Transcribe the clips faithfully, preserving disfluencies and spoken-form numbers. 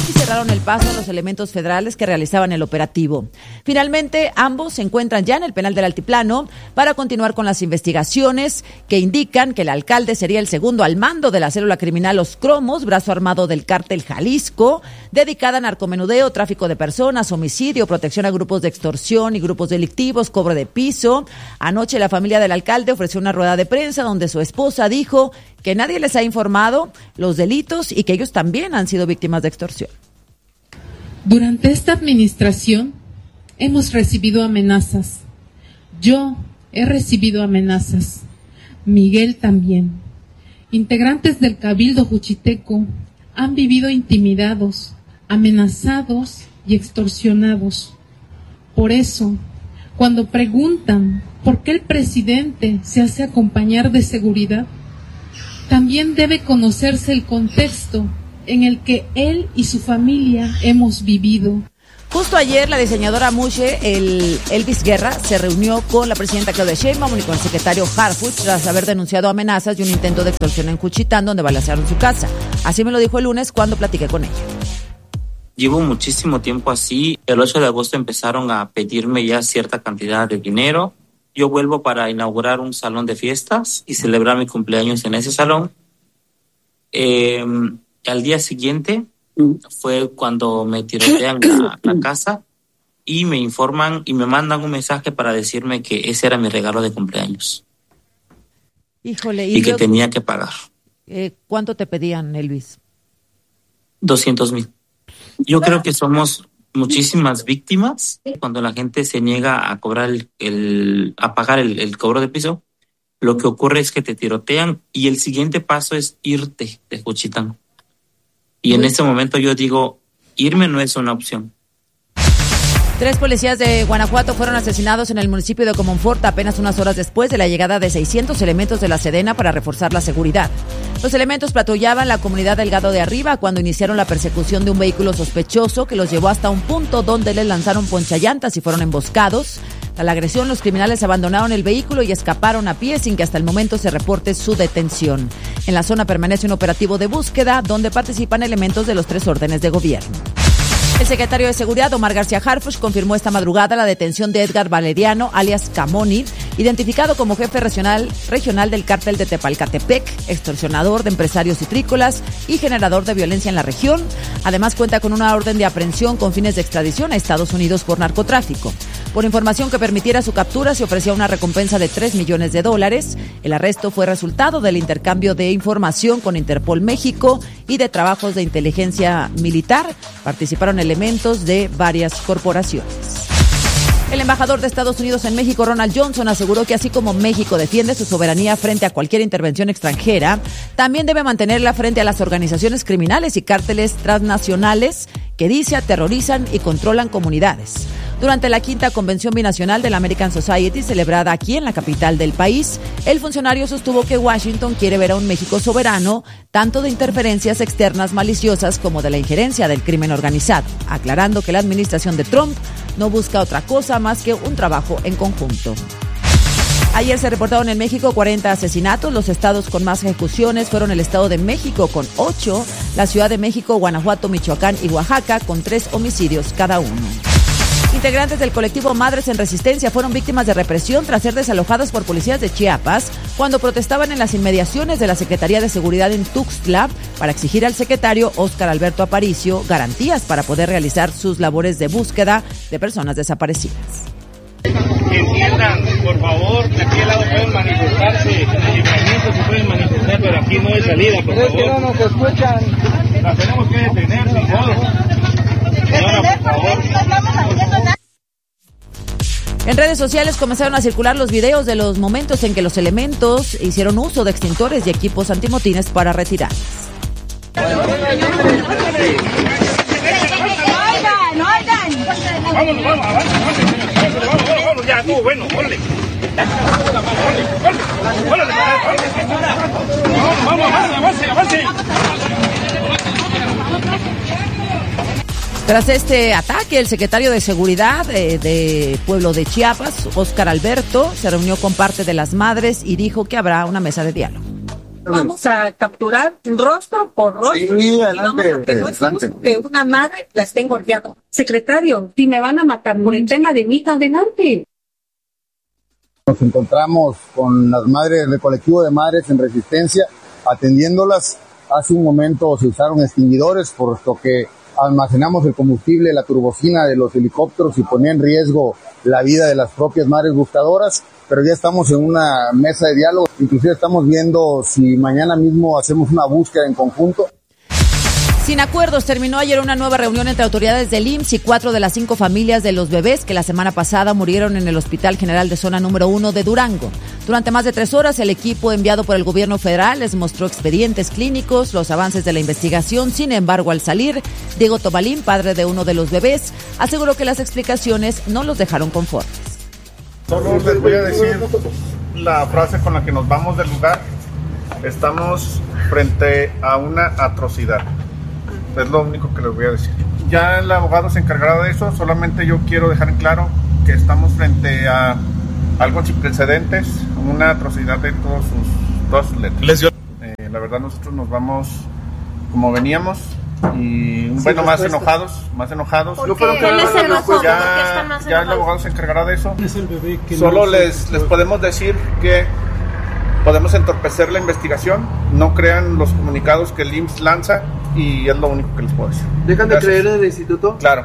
y cerraron el paso a los elementos federales que realizaban el operativo. Finalmente, ambos se encuentran ya en el penal del Altiplano para continuar con las investigaciones que indican que el alcalde sería el segundo al mando de la célula criminal Los Cromos, brazo armado del cártel Jalisco, dedicada a narcomenudeo, tráfico de personas, homicidio, protección a grupos de extorsión y grupos delictivos, cobro de piso. Anoche la familia del alcalde ofreció una rueda de prensa donde su esposa dijo que nadie les ha informado los delitos y que ellos también han sido víctimas de extorsión. Durante esta administración hemos recibido amenazas. Yo he recibido amenazas. Miguel también. Integrantes del Cabildo Juchiteco han vivido intimidados, amenazados y extorsionados. Por eso, cuando preguntan por qué el presidente se hace acompañar de seguridad, también debe conocerse el contexto en el que él y su familia hemos vivido. Justo ayer, la diseñadora Mushe, el Elvis Guerra, se reunió con la presidenta Claudia Sheinbaum y con el secretario Harfuch tras haber denunciado amenazas y un intento de extorsión en Juchitán, donde balacearon su casa. Así me lo dijo el lunes cuando platiqué con ella. Llevo muchísimo tiempo así. El ocho de agosto empezaron a pedirme ya cierta cantidad de dinero. Yo vuelvo para inaugurar un salón de fiestas y celebrar mi cumpleaños en ese salón. Eh, al día siguiente fue cuando me tirotean la, la casa y me informan y me mandan un mensaje para decirme que ese era mi regalo de cumpleaños. Híjole, y, y que yo, tenía que pagar. Eh, ¿Cuánto te pedían, Elvis? doscientos mil. Yo creo que somos muchísimas víctimas cuando la gente se niega a cobrar el, el a pagar el, el cobro de piso. Lo que ocurre es que te tirotean y el siguiente paso es irte de Juchitán. Y en este momento yo digo, irme no es una opción. Tres policías de Guanajuato fueron asesinados en el municipio de Comonfort apenas unas horas después de la llegada de seiscientos elementos de la Sedena para reforzar la seguridad. Los elementos patrullaban la comunidad Delgado de Arriba cuando iniciaron la persecución de un vehículo sospechoso que los llevó hasta un punto donde les lanzaron ponchallantas y fueron emboscados. Tras la agresión, los criminales abandonaron el vehículo y escaparon a pie sin que hasta el momento se reporte su detención. En la zona permanece un operativo de búsqueda donde participan elementos de los tres órdenes de gobierno. El secretario de Seguridad, Omar García Harfuch, confirmó esta madrugada la detención de Edgar Valeriano, alias Camoni, identificado como jefe regional, regional del cártel de Tepalcatepec, extorsionador de empresarios citrícolas y generador de violencia en la región. Además, cuenta con una orden de aprehensión con fines de extradición a Estados Unidos por narcotráfico. Por información que permitiera su captura, se ofrecía una recompensa de tres millones de dólares. El arresto fue resultado del intercambio de información con Interpol México y de trabajos de inteligencia militar. Participaron elementos de varias corporaciones. El embajador de Estados Unidos en México, Ronald Johnson, aseguró que así como México defiende su soberanía frente a cualquier intervención extranjera, también debe mantenerla frente a las organizaciones criminales y cárteles transnacionales que dice aterrorizan y controlan comunidades. Durante la quinta convención binacional de la American Society, celebrada aquí en la capital del país, el funcionario sostuvo que Washington quiere ver a un México soberano, tanto de interferencias externas maliciosas como de la injerencia del crimen organizado, aclarando que la administración de Trump no busca otra cosa más que un trabajo en conjunto. Ayer se reportaron en México cuarenta asesinatos. Los estados con más ejecuciones fueron el Estado de México con ocho, la Ciudad de México, Guanajuato, Michoacán y Oaxaca con tres homicidios cada uno. Integrantes del colectivo Madres en Resistencia fueron víctimas de represión tras ser desalojados por policías de Chiapas cuando protestaban en las inmediaciones de la Secretaría de Seguridad en Tuxtla para exigir al secretario Óscar Alberto Aparicio garantías para poder realizar sus labores de búsqueda de personas desaparecidas. Que entiendan, por favor, que aquí al lado pueden manifestarse, en el ayuntamiento se pueden manifestar, pero aquí no hay salida, por favor. Es que no nos escuchan. La tenemos que detener, sin modo. Señora, por favor. En redes sociales comenzaron a circular los videos de los momentos en que los elementos hicieron uso de extintores y equipos antimotines para retirarlas. Oigan, oigan. Vámonos, vamos, avance, avance. Vamos, vamos, vamos, ya, tú, bueno, órale. Órale, vamos, vamos, avance, avance, avance. Tras este ataque, el secretario de Seguridad eh, de Pueblo de Chiapas, Óscar Alberto, se reunió con parte de las madres y dijo que habrá una mesa de diálogo. Vamos a capturar rostro por rostro. Sí, adelante, que no es justo que una madre la estén golpeando. Secretario, si me van a matar por el tema de mi hija, adelante. Nos encontramos con las madres, el colectivo de madres en resistencia, atendiéndolas. Hace un momento se usaron extinguidores, puesto que almacenamos el combustible, la turbocina de los helicópteros y ponía en riesgo la vida de las propias madres buscadoras, pero ya estamos en una mesa de diálogo, inclusive estamos viendo si mañana mismo hacemos una búsqueda en conjunto. Sin acuerdos, terminó ayer una nueva reunión entre autoridades del I M S S y cuatro de las cinco familias de los bebés que la semana pasada murieron en el Hospital General de Zona número uno de Durango. Durante más de tres horas, el equipo enviado por el gobierno federal les mostró expedientes clínicos, los avances de la investigación. Sin embargo, al salir, Diego Tobalín, padre de uno de los bebés, aseguró que las explicaciones no los dejaron conformes. Solo les voy a decir la frase con la que nos vamos del lugar. Estamos frente a una atrocidad. Es lo único que les voy a decir. Ya el abogado se encargará de eso, solamente yo quiero dejar en claro que estamos frente a algo sin precedentes, una atrocidad de todos sus, todas sus letras. Eh, la verdad nosotros nos vamos como veníamos y bueno, más enojados, más enojados. ¿Por qué? ¿Qué les enojó? Ya, ya el abogado se encargará de eso. Solo les, les podemos decir que podemos entorpecer la investigación, no crean los comunicados que el I M S S lanza y es lo único que les puedo decir. ¿Dejan de creer en el instituto? Claro.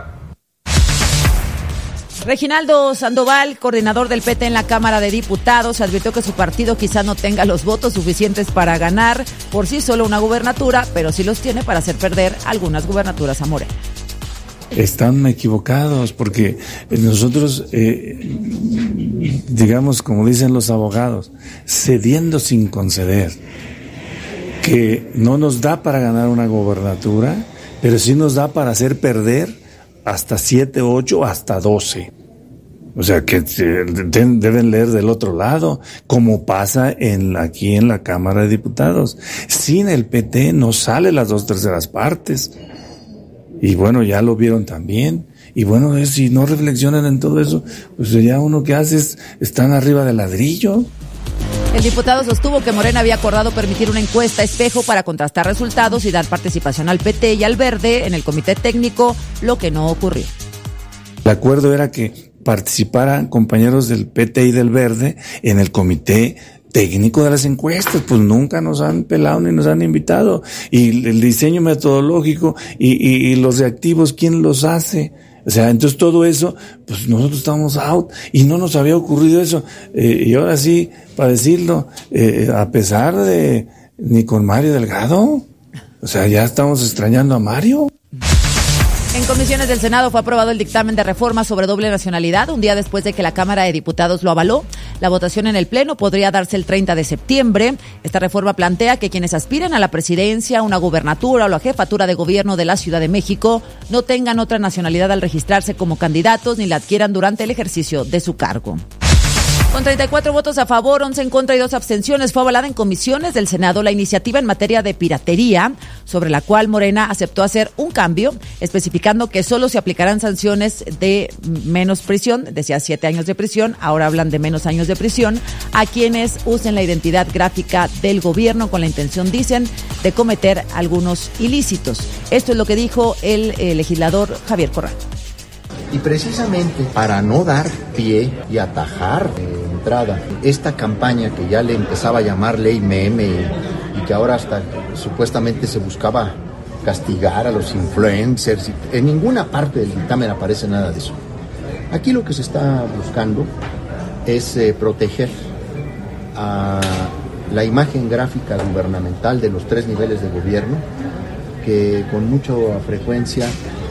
Reginaldo Sandoval, coordinador del P T en la Cámara de Diputados, advirtió que su partido quizá no tenga los votos suficientes para ganar por sí solo una gubernatura, pero sí los tiene para hacer perder algunas gubernaturas a Morena. Están equivocados porque nosotros, eh, digamos, como dicen los abogados, cediendo sin conceder, que no nos da para ganar una gobernatura, pero sí nos da para hacer perder hasta siete, ocho, hasta doce. O sea, que deben leer del otro lado, como pasa en aquí en la Cámara de Diputados. Sin el P T no sale las dos terceras partes. Y bueno, ya lo vieron también. Y bueno, es, si no reflexionan en todo eso, pues ya uno que hace es, están arriba del ladrillo. El diputado sostuvo que Morena había acordado permitir una encuesta espejo para contrastar resultados y dar participación al P T y al Verde en el comité técnico, lo que no ocurrió. El acuerdo era que participaran compañeros del P T y del Verde en el comité técnico de las encuestas, pues nunca nos han pelado ni nos han invitado. Y el diseño metodológico y, y, y los reactivos, ¿quién los hace? O sea, entonces todo eso, pues nosotros estamos out y no nos había ocurrido eso. Eh, y ahora sí, para decirlo, eh, a pesar de ni con Mario Delgado, o sea, ya estamos extrañando a Mario. En comisiones del Senado fue aprobado el dictamen de reforma sobre doble nacionalidad, un día después de que la Cámara de Diputados lo avaló. La votación en el Pleno podría darse el treinta de septiembre. Esta reforma plantea que quienes aspiren a la presidencia, una gubernatura o la jefatura de gobierno de la Ciudad de México no tengan otra nacionalidad al registrarse como candidatos ni la adquieran durante el ejercicio de su cargo. Con treinta y cuatro votos a favor, once en contra y dos abstenciones, fue avalada en comisiones del Senado la iniciativa en materia de piratería, sobre la cual Morena aceptó hacer un cambio, especificando que solo se aplicarán sanciones de menos prisión, decía siete años de prisión, ahora hablan de menos años de prisión, a quienes usen la identidad gráfica del gobierno con la intención, dicen, de cometer algunos ilícitos. Esto es lo que dijo el eh, legislador Javier Corral. Y precisamente para no dar pie y atajar de entrada esta campaña que ya le empezaba a llamar ley meme y, y que ahora hasta supuestamente se buscaba castigar a los influencers, en ninguna parte del dictamen aparece nada de eso. Aquí lo que se está buscando es eh, proteger a la imagen gráfica gubernamental de los tres niveles de gobierno, que con mucha frecuencia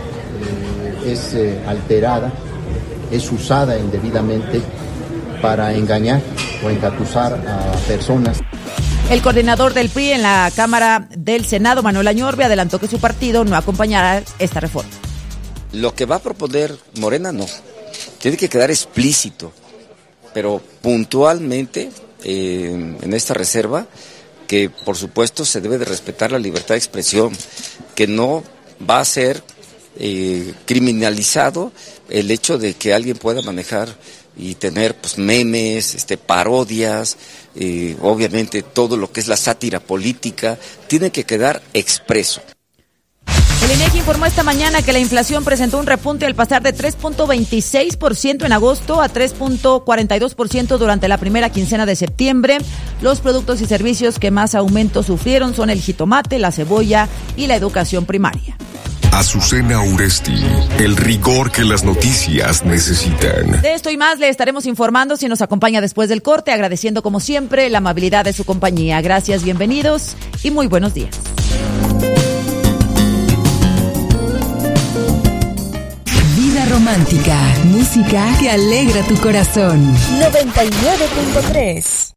es eh, alterada, es usada indebidamente para engañar o engatusar a personas. El coordinador del P R I en la Cámara del Senado, Manuel Añorbe, adelantó que su partido no acompañará esta reforma. Lo que va a proponer Morena no, tiene que quedar explícito, pero puntualmente eh, en esta reserva, que por supuesto se debe de respetar la libertad de expresión, que no va a ser Eh, criminalizado el hecho de que alguien pueda manejar y tener pues memes, este parodias, eh, obviamente todo lo que es la sátira política, tiene que quedar expreso. El INEGI informó esta mañana que la inflación presentó un repunte al pasar de tres punto veintiséis por ciento en agosto a tres punto cuarenta y dos por ciento durante la primera quincena de septiembre. Los productos y servicios que más aumento sufrieron son el jitomate, la cebolla y la educación primaria. Azucena Uresti, el rigor que las noticias necesitan. De esto y más le estaremos informando si nos acompaña después del corte, agradeciendo como siempre la amabilidad de su compañía. Gracias, bienvenidos y muy buenos días. Vida romántica, música que alegra tu corazón. noventa y nueve punto tres